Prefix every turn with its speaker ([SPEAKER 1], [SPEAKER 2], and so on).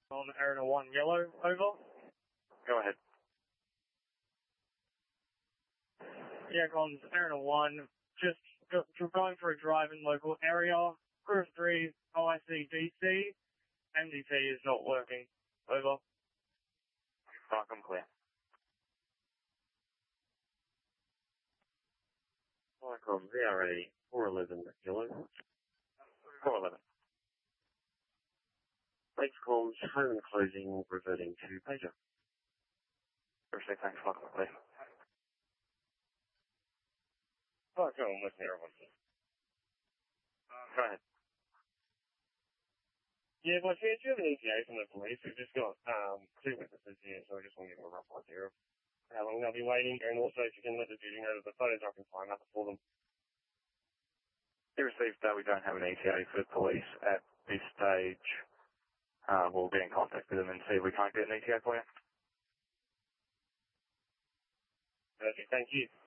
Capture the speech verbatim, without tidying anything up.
[SPEAKER 1] On Arena one Yellow, over.
[SPEAKER 2] Go ahead.
[SPEAKER 1] Yeah, Cons, Arena one, just go, going for a drive in local area. Crew of three, O I C D C. M D T is not working. Over.
[SPEAKER 2] Mark, I'm clear.
[SPEAKER 3] Micron, V R A four eleven Kilo.
[SPEAKER 2] four eleven.
[SPEAKER 3] Lakes comms, home and closing, reverting to pager.
[SPEAKER 2] Appreciate thanks, Mark, I'm clear.
[SPEAKER 3] Oh, go on, listen here, everyone.
[SPEAKER 2] Go ahead.
[SPEAKER 3] Yeah, but yeah, do you have an E T A from the police? We've just got um, two witnesses here, so I just want to give a rough idea of how long they'll be waiting, and also if you can let the duty know that the photos I can find up for them.
[SPEAKER 2] You received that we don't have an E T A for police at this stage. Uh, we'll get in contact with them and see if we can't get an E T A for you.
[SPEAKER 3] Perfect, thank you.